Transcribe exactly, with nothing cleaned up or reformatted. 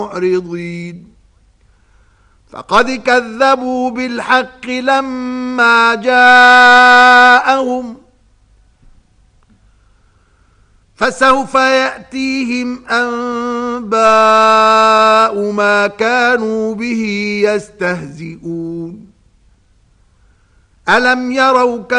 معرضين فقد كذبوا بالحق لما جاءهم فسوف يأتيهم أنباء ما كانوا به يستهزئون ألم يروا